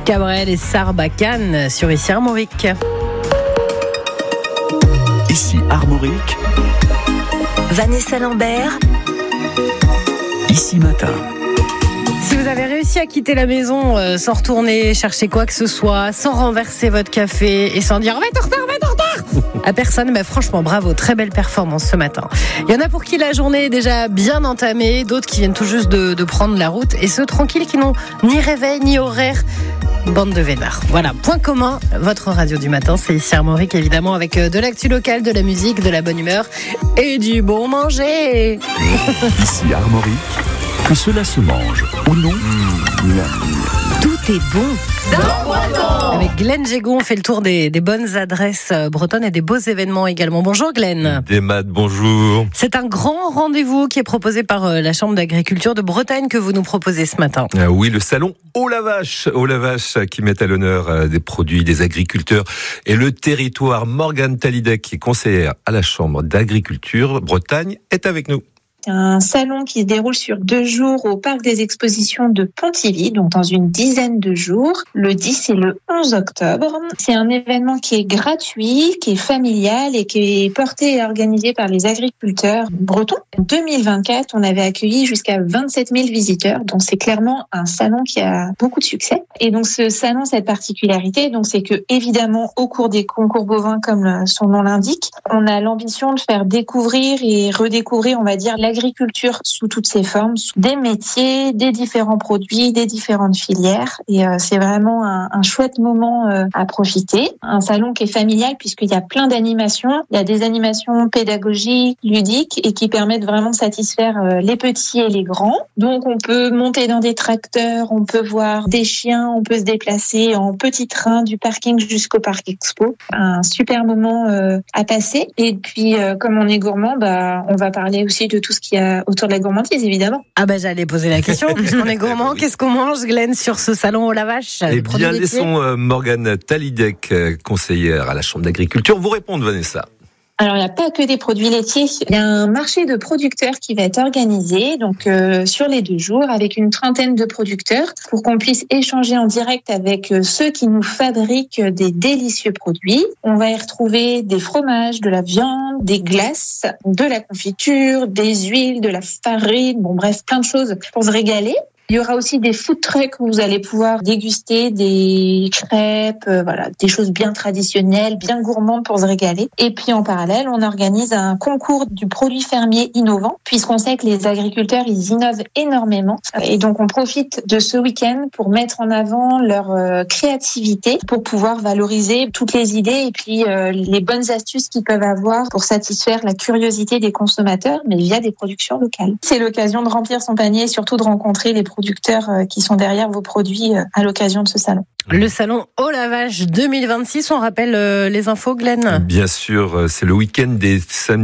Cabrel et Sarbacane sur Ici Armorique. Ici Armorique. Vanessa Lambert. Ici Matin. Si vous avez réussi à quitter la maison sans retourner chercher quoi que ce soit, sans renverser votre café et sans dire « on va être en retard !» à personne, mais franchement bravo, très belle performance ce matin. Il y en a pour qui la journée est déjà bien entamée, d'autres qui viennent tout juste de prendre la route, et ceux tranquilles qui n'ont ni réveil ni horaire. Bande de vénards. Voilà, point commun, votre radio du matin, c'est Ici Armorique, évidemment, avec de l'actu locale, de la musique, de la bonne humeur et du bon manger. Ici Armorique, que cela se mange ou non. Tout est bon. Avec Glenn Gégon, on fait le tour des bonnes adresses bretonnes et des beaux événements également. Bonjour Glenn. Desmat, bonjour. C'est un grand rendez-vous qui est proposé par la Chambre d'agriculture de Bretagne que vous nous proposez ce matin. Oui, le salon Haut la Vache qui met à l'honneur des produits des agriculteurs et le territoire. Morgane Talidec, qui est conseillère à la Chambre d'agriculture Bretagne, est avec nous. Un salon qui se déroule sur 2 jours au parc des expositions de Pontivy, donc dans une dizaine de jours, le 10 et le 11 octobre. C'est un événement qui est gratuit, qui est familial et qui est porté et organisé par les agriculteurs bretons. En 2024, on avait accueilli jusqu'à 27 000 visiteurs, donc c'est clairement un salon qui a beaucoup de succès. Et donc ce salon, cette particularité, donc c'est que évidemment au cours des concours bovins, comme son nom l'indique, on a l'ambition de faire découvrir et redécouvrir, on va dire, l'agriculture sous toutes ses formes, sous des métiers, des différents produits, des différentes filières. Et c'est vraiment un chouette moment à profiter. Un salon qui est familial puisqu'il y a plein d'animations. Il y a des animations pédagogiques, ludiques et qui permettent vraiment de satisfaire les petits et les grands. Donc on peut monter dans des tracteurs, on peut voir des chiens, on peut se déplacer en petit train du parking jusqu'au parc expo. Un super moment à passer. Et puis comme on est gourmand, on va parler aussi de tout ce qu'il y a autour de la gourmandise, évidemment. J'allais poser la question, puisqu'on est gourmand, qu'est-ce qu'on mange, Glenn, sur ce salon Haut la Vache? Eh bien, laissons Morgane Talidec, conseillère à la Chambre d'agriculture, vous répondre, Vanessa. Alors, il n'y a pas que des produits laitiers. Il y a un marché de producteurs qui va être organisé donc sur les 2 jours avec une trentaine de producteurs pour qu'on puisse échanger en direct avec ceux qui nous fabriquent des délicieux produits. On va y retrouver des fromages, de la viande, des glaces, de la confiture, des huiles, de la farine, bref, plein de choses pour se régaler. Il y aura aussi des food trucks où vous allez pouvoir déguster des crêpes, des choses bien traditionnelles, bien gourmandes pour se régaler. Et puis en parallèle, on organise un concours du produit fermier innovant, puisqu'on sait que les agriculteurs, ils innovent énormément. Et donc on profite de ce week-end pour mettre en avant leur créativité, pour pouvoir valoriser toutes les idées et puis les bonnes astuces qu'ils peuvent avoir pour satisfaire la curiosité des consommateurs, mais via des productions locales. C'est l'occasion de remplir son panier et surtout de rencontrer les producteurs qui sont derrière vos produits à l'occasion de ce salon. Le salon Haut la Vache 2026, on rappelle les infos, Glenn? Bien sûr, c'est le week-end des samedis